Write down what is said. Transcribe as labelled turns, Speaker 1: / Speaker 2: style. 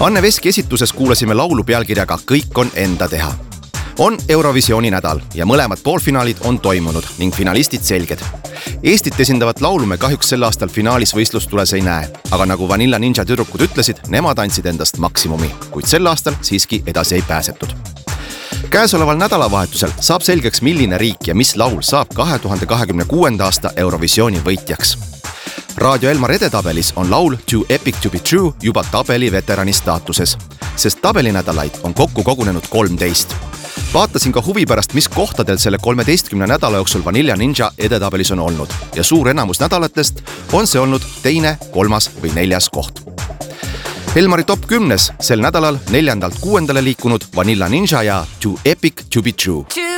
Speaker 1: Anne Veski esituses kuulasime laulu pealkirjaga Kõik on enda teha. On Eurovisiooni nädal ja mõlemad poolfinaalid on toimunud ning finalistid selged. Eestit esindavat laulu me kahjuks sel aastal finaalis võistlustules ei näe, aga nagu Vanilla Ninja tüdrukud ütlesid, nemad andsid endast maksimumi, kuid sel aastal siiski edasi ei pääsetud. Käesoleval nädalavahetusel saab selgeks, milline riik ja mis laul saab 2026. aasta Eurovisiooni võitjaks. Raadio Elmar edetabelis on laul Too Epic to be True juba tabeli veterani staatuses, sest tabelinädalaid on kokku kogunenud 13. Vaatasin ka huvi pärast, mis kohtadel selle 13 nädala jooksul Vanilla Ninja edetabelis on olnud ja suur enamus nädalatest on see olnud 2., 3. või 4. koht. Elmari top 10 sel nädalal 4. 6. liikunud Vanilla Ninja ja Too Epic to be True.